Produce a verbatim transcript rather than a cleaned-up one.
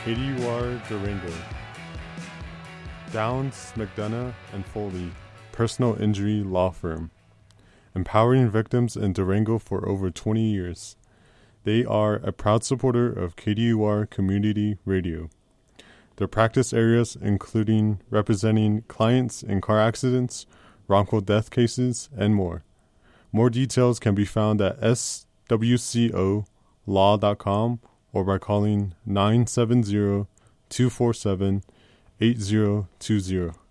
K D U R Durango. Downs, McDonough, and Foley, personal injury law firm. Empowering victims in Durango for over twenty years. They are a proud supporter of K D U R Community Radio. Their practice areas including representing clients in car accidents, wrongful death cases, and more. More details can be found at s w c o law dot com or by calling nine seven zero, two four seven, eight zero two zero.